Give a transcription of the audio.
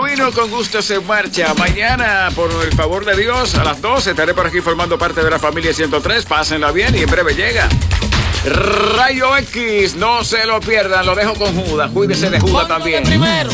Nuevo Vino con gusto se marcha. Mañana, por el favor de Dios, a las 12 estaré por aquí formando parte de la familia 103. Pásenla bien y en breve llega Rayo X. No se lo pierdan. Lo dejo con Judas. Cuídese de Judas también.